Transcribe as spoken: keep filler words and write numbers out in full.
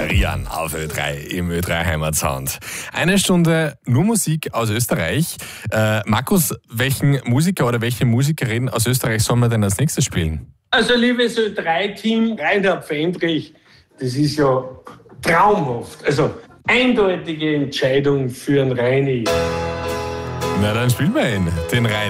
Rian auf Ö drei im Ö drei Heimatsound. Eine Stunde nur Musik aus Österreich. Äh, Markus, welchen Musiker oder welche Musikerin aus Österreich sollen wir denn als nächstes spielen? Also liebes Ö drei Team, Reinhard Fendrich, das ist ja traumhaft. Also eindeutige Entscheidung für einen Reini. Na, dann spielen wir ihn, den Reini.